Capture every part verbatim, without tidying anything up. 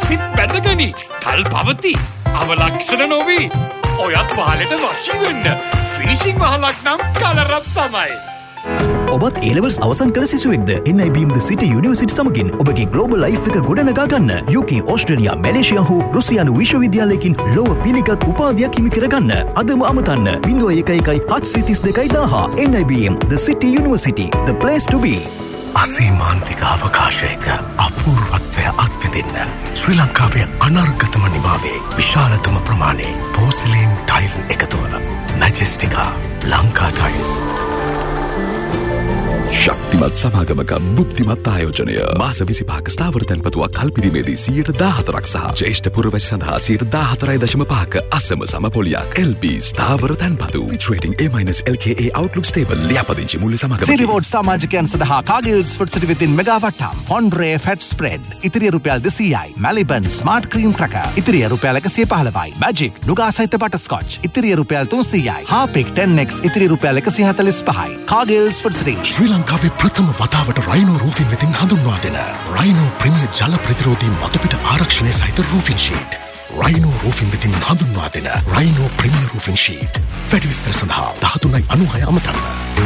සිත් බැඳගනි. කල් පවති. අවලක්ෂණ නොවි. ඔයත් වහලට වශී වෙන්න. ෆිනිෂිං වහලක් නම් කලරක් තමයි. ඔබත් A levels අවසන් කළ සිසුවෙක්ද N I B M The City University සමගින් ඔබගේ global life එක ගොඩනගා ගන්න U K, Australia, Malaysia හෝ රුසියානු විශ්වවිද්‍යාලයකින් ලොව පිළිගත් උපාධියක් හිමි කරගන්න අදම අමතන්න ज़ीरो एक एक හත්සිය තිස් දෙකයි දාහ N I B M The City University the place to be. අසීමාන්තික අවකාශයක අපූර්වත්වය අත්විඳින්න ශ්‍රී ලංකාවේ අනර්ගතම නිමාවේ විශාලතම ප්‍රමාණයේ පෝසිලීන් ටයිල් එකතුව මැජෙස්ටිකා ලංකා ටයිල්ස්. ශක්තිමත් සමාගමක බුද්ධිමත් ආයෝජනය මාස විසිපහක ස්ථාවර තැන්පතුවක් කල්පිරීමේදී සියයට දාහතරක් සහ ජ්‍යෙෂ්ඨ පුරවැසි සඳහා සියයට දාහතරයි දශම පහක අසම සමපොලියක් L B ස්ථාවර තැන්පතු with rating A- L K A outlook stable ලියාපදිංචි මූල්‍ය සමාගමකි. සිරිවෝඩ් සමාජිකයන් සඳහා කාගිල්ස් ෆුඩ් සිටි විතින් මෙගා වට්ටම් හොන්ඩ්‍රේ ෆැට් ස්ප්‍රෙඩ් ඉතිරිය රුපියල් දෙසීයයි මැලිබන් ස්මාර්ට් ක්‍රීම් ක්‍රැකර් ඉතිරිය රුපියල් එකසිය පහළොවයි මැජික් නුගා සහිත බටර්ස්කොච් ඉතිරිය රුපියල් තුන්සීයයි හාපික් ටෙන් එක්ස් ඉතිරිය රුපියල් එකසිය හතළිස් පහයි කාගිල්ස් ෆුඩ් සිටි ශ්‍රී ලංකාවේ ප්‍රථම වතාවට රයිනෝ රූෆින් වෙතින් හඳුන්වා දෙන රයිනෝ ප්‍රීමියර් ජල ප්‍රතිරෝධී මතුපිට ආරක්ෂණය සහිත රූෆින් ෂීට්. රයිනෝ රූෆින් වෙතින් හඳුන්වා දෙන රයිනෝ ප්‍රීමියර් රූෆින් ෂීට්. වැඩි විස්තර සඳහා දහතුනයි අනූහය අමතන්න.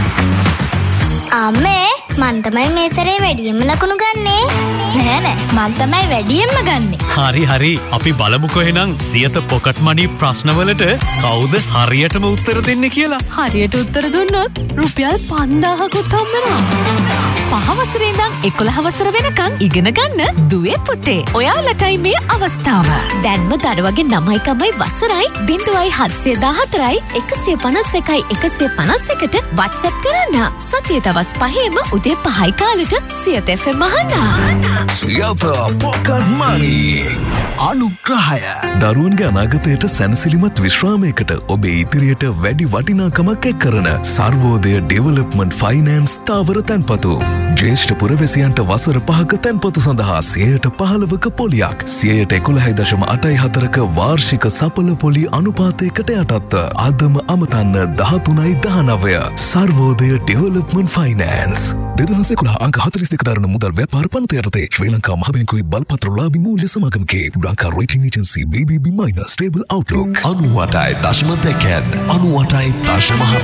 අම්මේ මන් තමයි මේ සැරේ වැඩියෙන්ම ලකුණු ගන්නේ. නෑ නෑ මන් තමයි වැඩියෙන්ම ගන්නෙ. හරි හරි අපි බලමුකෝ එහෙනම් සියත පොකට් මනි ප්‍රශ්නවලට කවුද හරියටම උත්තර දෙන්නේ කියලා. හරියට උත්තර දුන්නොත් රුපියල් පන්දාහකුත් හම්බෙනවා. පහ වසරේ ඉඳන් එකොළහ වසර වෙනකන් ඉගෙන ගන්න දුවේ පුතේ. ඔයාලටයි මේ අවස්ථාව. දැන්ම දරුවගේ නමයිකමයි වසරයි ज़ीरो හත්සිය දාහතරයි එකසිය පනස් එකයි එකසිය පනස් එකට WhatsApp කරන්න. සතිය දවස් පහේම උදේ පහයි කාලෙට සියත F M අහන්න. සියත පොකට් මනි අනුග්‍රහය. දරුවන්ගේ අනාගතයට සැනසිලිමත් විශ්‍රාමයකට ඔබේ ඉදිරියට වැඩි වටිනාකමක් එක් කරන සර්වෝදය ඩෙවලොප්මන්ට් ෆයිනෑන්ස් ස්ථාවර තැන්පතු. ජ්‍යෙෂ්ඨ පුරවැසියන්ට වසර පහක තැන්පතු සඳහා සියයට පහළවක පොලියක් සියයට එකොළහයි දශම අටයි හතරක වාර්ෂික සපල පොලි අනුපාතයකට යටත්ව අදම අමතන්න දහතුනයි දහනවය සර්වෝදය ඩෙවලොප්මන්ට් ෆයිනෑන්ස්. දෙදහස් එකොළහ අංක හතළිස් දෙක දරන මුදල් ව්‍යාපාර පනත යටතේ ශ්‍රී ලංකා මහ බැංකුවේ බලපත්‍රලාභී මූල්‍ය සමාගමකේ Lanka rating agency B B B- stable Outlook අනූඅටයි දශම දෙකෙන් අනූඅටයි දශම